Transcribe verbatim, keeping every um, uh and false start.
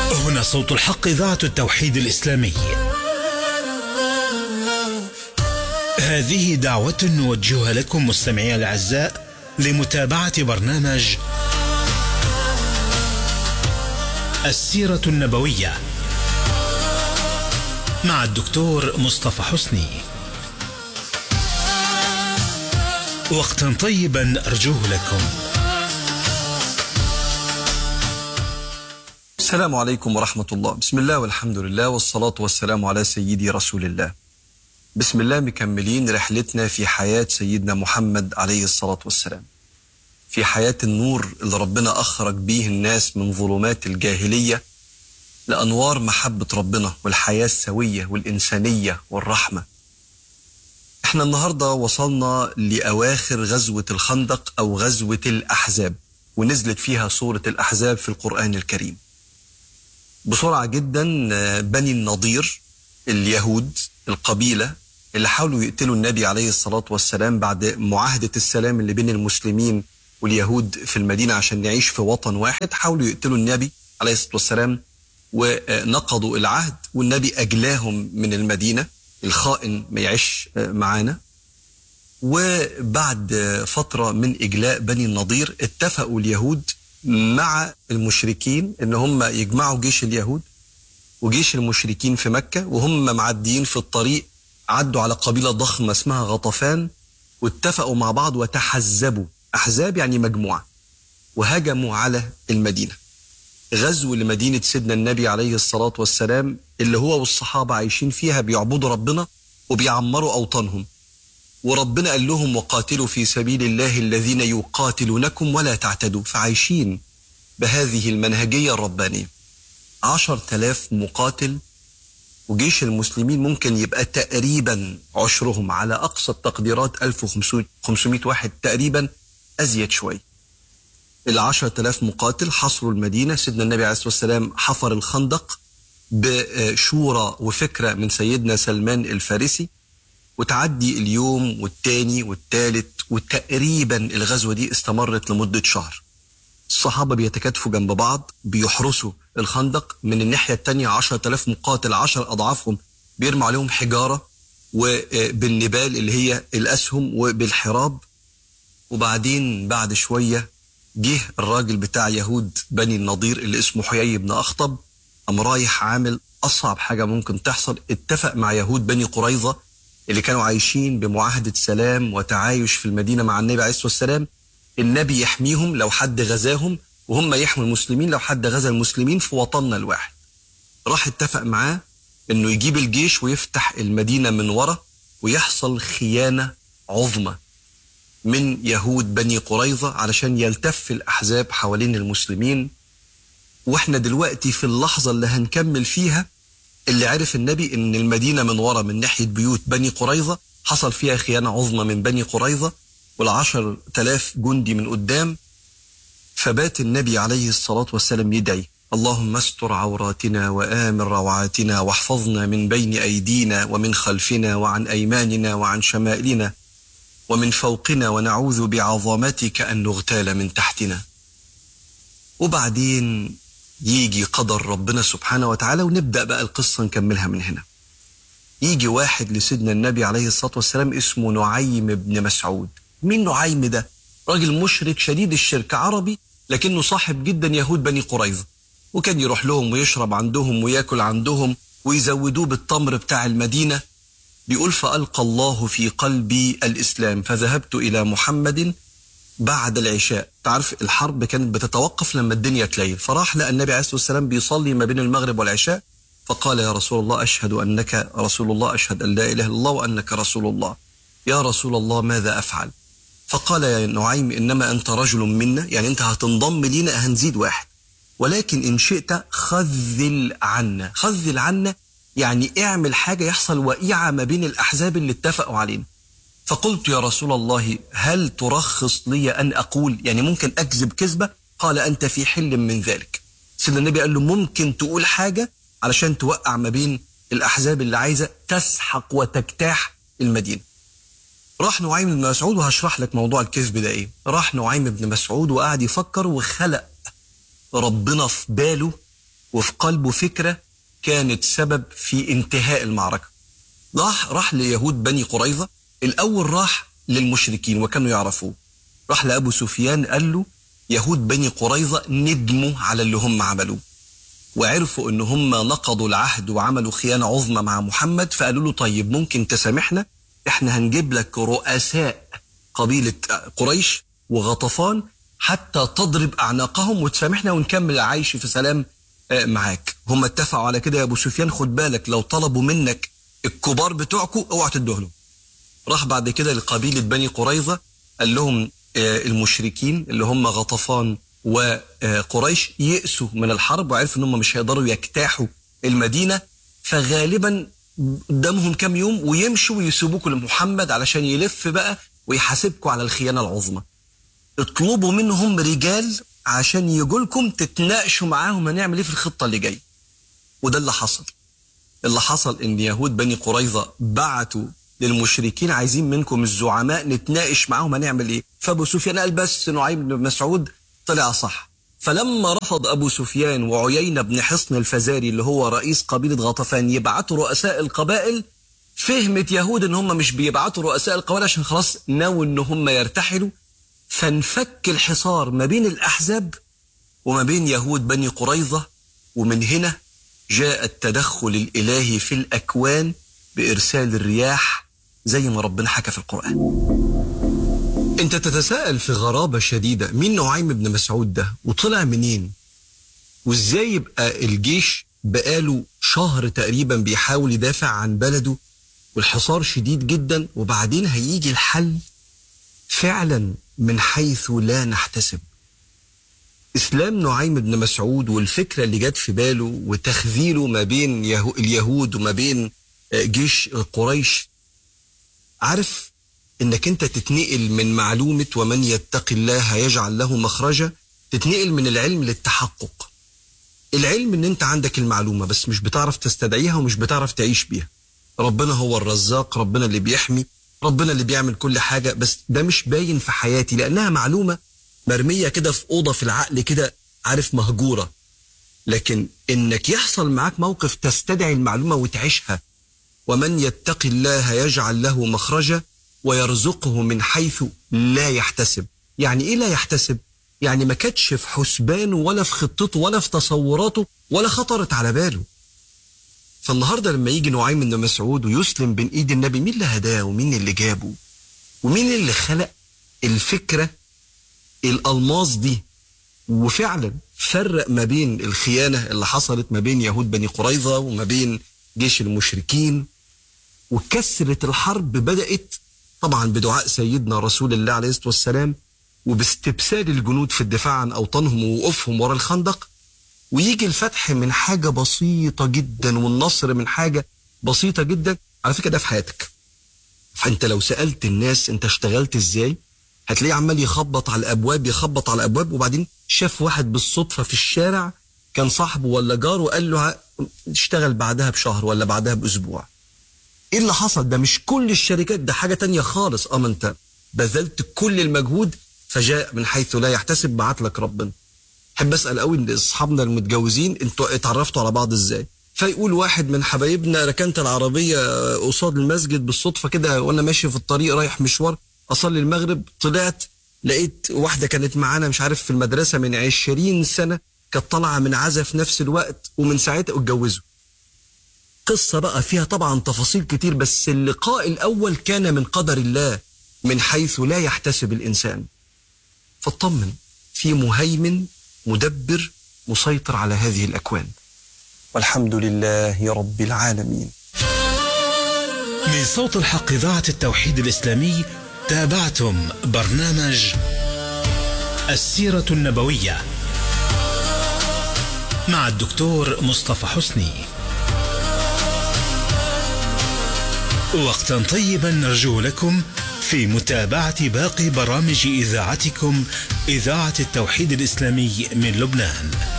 هنا صوت الحق، إذاعة التوحيد الإسلامي. هذه دعوة نوجهها لكم مستمعي الأعزاء لمتابعة برنامج السيرة النبوية مع الدكتور مصطفى حسني. وقتا طيبا أرجوه لكم. السلام عليكم ورحمة الله. بسم الله والحمد لله والصلاة والسلام على سيدي رسول الله. بسم الله مكملين رحلتنا في حياة سيدنا محمد عليه الصلاة والسلام، في حياة النور اللي ربنا أخرج به الناس من ظلمات الجاهلية لأنوار محبة ربنا والحياة السوية والإنسانية والرحمة. احنا النهاردة وصلنا لأواخر غزوة الخندق أو غزوة الأحزاب، ونزلت فيها سورة الأحزاب في القرآن الكريم. بسرعة جدا، بني النضير اليهود القبيلة اللي حاولوا يقتلوا النبي عليه الصلاة والسلام بعد معاهدة السلام اللي بين المسلمين واليهود في المدينة عشان نعيش في وطن واحد، حاولوا يقتلوا النبي عليه الصلاة والسلام ونقضوا العهد، والنبي أجلاهم من المدينة، الخائن ما يعيش معانا. وبعد فترة من إجلاء بني النضير اتفقوا اليهود مع المشركين ان هم يجمعوا جيش اليهود وجيش المشركين في مكة، وهم معديين في الطريق عدوا على قبيلة ضخمة اسمها غطفان، واتفقوا مع بعض وتحزبوا، أحزاب يعني مجموعة، وهجموا على المدينة. غزو لمدينة سيدنا النبي عليه الصلاة والسلام اللي هو والصحابة عايشين فيها بيعبدوا ربنا وبيعمروا أوطانهم، وربنا قال لهم وقاتلوا في سبيل الله الذين يقاتلونكم ولا تعتدوا، فعايشين بهذه المنهجية الربانية. عشر تلاف مقاتل، وجيش المسلمين ممكن يبقى تقريبا عشرهم على أقصى التقديرات ألف وخمسمائة واحد، تقريبا أزيد شوي. العشر تلاف مقاتل حصروا المدينة. سيدنا النبي عليه الصلاة والسلام حفر الخندق بشورى وفكرة من سيدنا سلمان الفارسي، وتعدي اليوم والتاني والتالت، وتقريبا الغزوة دي استمرت لمدة شهر. الصحابة بيتكاتفوا جنب بعض بيحرسوا الخندق، من الناحية التانية عشر تلاف مقاتل، عشر أضعافهم بيرموا عليهم حجارة وبالنبال اللي هي الأسهم وبالحراب. وبعدين بعد شوية جه الراجل بتاع يهود بني النضير اللي اسمه حيي بن أخطب، قام رايح عامل أصعب حاجة ممكن تحصل، اتفق مع يهود بني قريظة اللي كانوا عايشين بمعاهدة سلام وتعايش في المدينة مع النبي عليه الصلاة والسلام، النبي يحميهم لو حد غزاهم، وهم يحموا المسلمين لو حد غزا المسلمين في وطننا الواحد. راح اتفق معاه انه يجيب الجيش ويفتح المدينة من ورا، ويحصل خيانة عظمى من يهود بني قريظة علشان يلتف الأحزاب حوالين المسلمين. واحنا دلوقتي في اللحظة اللي هنكمل فيها اللي عرف النبي ان المدينة من ورا من ناحية بيوت بني قريظة حصل فيها خيانة عظمى من بني قريظة، والعشر تلاف جندي من قدام. فبات النبي عليه الصلاة والسلام يدعي: اللهم استر عوراتنا وآمن روعاتنا، واحفظنا من بين أيدينا ومن خلفنا وعن أيماننا وعن شمائلنا ومن فوقنا، ونعوذ بعظمتك أن نغتال من تحتنا. وبعدين يجي قدر ربنا سبحانه وتعالى، ونبدأ بقى القصة نكملها من هنا. يجي واحد لسيدنا النبي عليه الصلاة والسلام اسمه نعيم بن مسعود. مين نعيم ده؟ راجل مشرك شديد الشرك، عربي لكنه صاحب جدا يهود بني قريظة، وكان يروح لهم ويشرب عندهم وياكل عندهم ويزودوه بالتمر بتاع المدينة. بيقول: فألقى الله في قلبي الإسلام فذهبت إلى محمد بعد العشاء. تعرف الحرب كانت بتتوقف لما الدنيا تليل، فراح لقى النبي عليه الصلاة والسلام بيصلي ما بين المغرب والعشاء، فقال: يا رسول الله أشهد أنك رسول الله، أشهد أن لا إله إلا الله وأنك رسول الله. يا رسول الله ماذا أفعل؟ فقال: يا نعيم إنما أنت رجل منا، يعني أنت هتنضم لينا، هنزيد واحد، ولكن إن شئت خذل عنا. خذل عنا يعني اعمل حاجة يحصل وقيعة ما بين الأحزاب اللي اتفقوا علينا. فقلت: يا رسول الله هل ترخص لي أن أقول، يعني ممكن أكذب كذبة؟ قال: أنت في حل من ذلك. سيدنا النبي قال له: ممكن تقول حاجة علشان توقع ما بين الأحزاب اللي عايزة تسحق وتجتاح المدينة. راح نعيم بن مسعود، وهشرح لك موضوع الكذب ده ايه. راح نعيم بن مسعود وقعد يفكر، وخلق ربنا في باله وفي قلبه فكرة كانت سبب في انتهاء المعركة. راح راح ليهود بني قريظة. الأول راح للمشركين وكانوا يعرفوه، راح لأبو سفيان قال له يهود بني قريظة ندموا على اللي هم عملوه، وعرفوا ان هم نقضوا العهد وعملوا خيانة عظمى مع محمد، فقالوا له طيب ممكن تسامحنا، احنا هنجيب لك رؤساء قبيلة قريش وغطفان حتى تضرب أعناقهم وتسامحنا ونكمل العيش في سلام معاك. هم اتفقوا على كده يا أبو سفيان، خد بالك لو طلبوا منك الكبار بتوعكم اوعى تدهلهم. راح بعد كده لقبيلة بني قريظة قال لهم المشركين اللي هم غطفان وقريش يئسوا من الحرب وعرفوا ان هم مش هيقدروا يجتاحوا المدينة، فغالبا قدامهم كام يوم ويمشوا ويسيبوكوا لمحمد علشان يلف بقى ويحاسبكوا على الخيانة العظمى. اطلبوا منهم رجال عشان يجولكم تتناقشوا معاهم هنعمل ايه في الخطة اللي جاية. وده اللي حصل. اللي حصل ان يهود بني قريظة بعتوا للمشركين عايزين منكم الزعماء نتناقش معاهم هنعمل ايه. فابو سفيان قال بس نعيم بن مسعود طلع صح. فلما رفض ابو سفيان وعيينة بن حصن الفزاري اللي هو رئيس قبيلة غطفان يبعتوا رؤساء القبائل، فهمت يهود ان هم مش بيبعتوا رؤساء القبائل عشان خلاص ناووا ان هم يرتحلوا، فانفك الحصار ما بين الاحزاب وما بين يهود بني قريظة. ومن هنا جاء التدخل الالهي في الاكوان بارسال الرياح زي ما ربنا حكى في القرآن. انت تتساءل في غرابة شديدة مين نعيم بن مسعود ده وطلع منين وازاي يبقى الجيش بقاله شهر تقريبا بيحاول يدافع عن بلده والحصار شديد جدا وبعدين هيجي الحل فعلا من حيث لا نحتسب. اسلام نعيم بن مسعود والفكرة اللي جت في باله وتخذيله ما بين يهو اليهود وما بين جيش قريش، عارف انك انت تتنقل من معلومة ومن يتق الله يجعل له مخرجا، تتنقل من العلم للتحقق. العلم ان انت عندك المعلومة بس مش بتعرف تستدعيها ومش بتعرف تعيش بيها. ربنا هو الرزاق، ربنا اللي بيحمي، ربنا اللي بيعمل كل حاجة، بس ده مش باين في حياتي لانها معلومة مرمية كده في اوضة في العقل كده عارف مهجورة. لكن انك يحصل معاك موقف تستدعي المعلومة وتعيشها. ومن يتق الله يجعل له مخرجا ويرزقه من حيث لا يحتسب. يعني ايه لا يحتسب؟ يعني ما كانتش في حسبانه ولا في خطته ولا في تصوراته ولا خطرت على باله. فالنهارده لما يجي نعيم بن مسعود ويسلم بين ايد النبي، مين اللي هداه ومين اللي جابه ومين اللي خلق الفكرة الألماس دي؟ وفعلا فرق ما بين الخيانة اللي حصلت ما بين يهود بني قريظة وما بين جيش المشركين. وكسرت الحرب بدأت طبعا بدعاء سيدنا رسول الله عليه الصلاة والسلام وباستبسال الجنود في الدفاع عن أوطانهم ووقوفهم وراء الخندق. ويجي الفتح من حاجة بسيطة جدا والنصر من حاجة بسيطة جدا. على فكرة ده في حياتك. فأنت لو سألت الناس أنت اشتغلت إزاي هتلاقيه عمال يخبط على الأبواب يخبط على الأبواب وبعدين شاف واحد بالصدفة في الشارع كان صاحبه ولا جاره وقال له اشتغل بعدها بشهر ولا بعدها بأسبوع. ايه اللي حصل؟ ده مش كل الشركات، ده حاجة تانية خالص. اما انت بذلت كل المجهود فجاء من حيث لا يحتسب بعت لك ربنا. حب اسأل قوي ان اصحابنا المتجوزين انتوا اتعرفتوا على بعض ازاي؟ فيقول واحد من حبايبنا ركنت العربية قصاد المسجد بالصدفة كده وانا ماشي في الطريق رايح مشوار اصلي المغرب، طلعت لقيت واحدة كانت معانا مش عارف في المدرسة من عشرين سنة كانت طالعة من عزا في نفس الوقت ومن ساعتها اتجوزوا. قصة بقى فيها طبعا تفاصيل كتير بس اللقاء الأول كان من قدر الله من حيث لا يحتسب الإنسان. فاطمن، في مهيمن مدبر مسيطر على هذه الأكوان. والحمد لله رب العالمين. من صوت الحق إذاعة التوحيد الإسلامي تابعتم برنامج السيرة النبوية مع الدكتور مصطفى حسني. وقتا طيبا نرجو لكم في متابعة باقي برامج إذاعتكم إذاعة التوحيد الإسلامي من لبنان.